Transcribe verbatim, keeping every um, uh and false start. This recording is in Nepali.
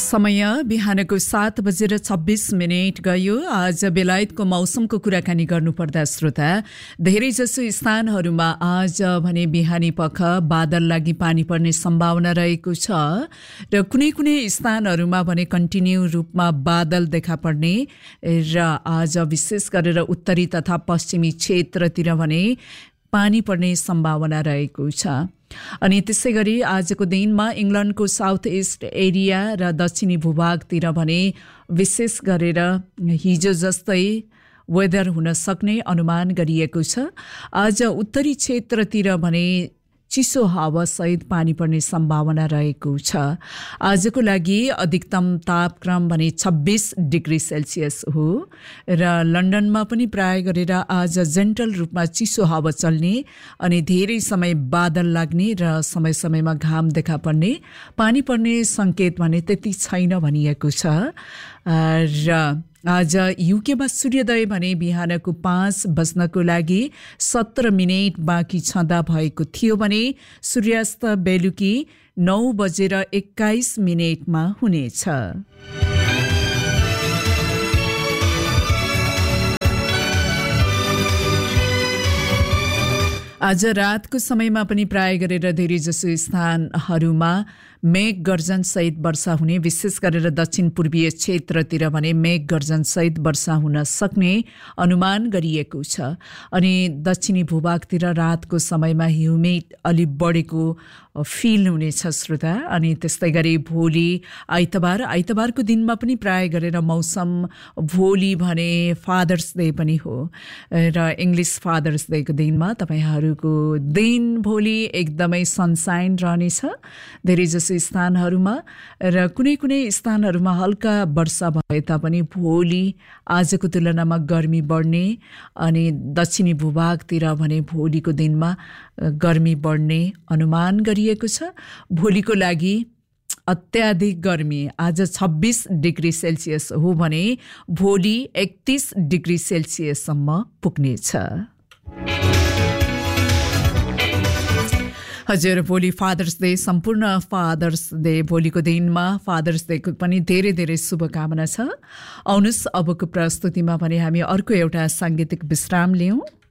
समय बिहानको सात बजेर छब्बीस मिनट गयो। आज बेलायतको मौसमको कुराकानी गर्नुपर्दा श्रोता, धेरैजसो स्थानहरूमा आज भने बिहानी पख बादल लागि पानी पर्ने सम्भावना रहेको छ र कुनै कुनै स्थानहरूमा भने कन्टिन्यू रूपमा बादल देखा पर्ने र आज विशेष गरेर उत्तरी तथा पश्चिमी क्षेत्रतिर भने पानी पर्ने सम्भावना रहेको छ। अनि त्यसै गरी आजको दिनमा इङ्ल्यान्डको साउथ इस्ट एरिया र दक्षिणी भूभागतिर भने विशेष गरेर हिजो जस्तै वेदर हुन सक्ने अनुमान गरिएको छ। आज उत्तरी क्षेत्रतिर भने चिसो हावासहित पानी पर्ने सम्भावना रहेको छ। आजको लागि अधिकतम तापक्रम भने छब्बीस डिग्री सेल्सियस हो र लन्डनमा पनि प्राय गरेर आज जेन्टल रूपमा चिसो हावा चल्ने अनि धेरै समय बादल लाग्ने र समय समयमा घाम देखा पर्ने, पानी पर्ने सङ्केत भने त्यति छैन भनिएको छ। र आज युकेमा सूर्योदय भने बिहानको पाँच बज्नको लागि सत्र मिनट बाँकी छँदा भएको थियो भने सूर्यास्त बेलुकी नौ बजेर एक्काइस मिनटमा हुनेछ। आज रातको समयमा पनि प्राय गरेर धेरैजसो स्थानहरूमा मेघ गर्जन सहित वर्षा हुने, विशेष गरेर दक्षिण पूर्वीय क्षेत्रतिर भने मेघ गर्जन सहित वर्षा हुन सक्ने अनुमान गरिएको छ। अनि दक्षिणी भूभागतिर रातको समयमा ह्युमिड अलि बढेको फिल हुनेछ श्रोता। अनि त्यस्तै गरी भोलि आइतबार आइतबारको दिनमा पनि प्राय गरेर मौसम, भोलि भने फादर्स डे पनि हो र इङ्ग्लिस फादर्स डेको दिनमा तपाईँहरूको दिन भोलि एकदमै सनसाइन रहनेछ धेरैजसो स्थानहरूमा र कुनै कुनै स्थानहरूमा हल्का वर्षा भए तापनि भोलि आजको तुलनामा गर्मी बढ्ने अनि दक्षिणी भूभागतिर भने भोलिको दिनमा गर्मी बढ्ने अनुमान गरिएको छ। भोलिको लागि अत्याधिक गर्मी आज छब्बीस डिग्री सेल्सियस हो भने भोलि एकतीस डिग्री सेल्सियससम्म पुग्नेछ। हजुर, भोलि फादर्स डे, सम्पूर्ण फादर्स डे, भोलिको दिनमा फादर्स डेको पनि धेरै धेरै शुभकामना छ। आउनुहोस् अबको प्रस्तुतिमा भने हामी अर्को एउटा साङ्गीतिक विश्राम लियौँ।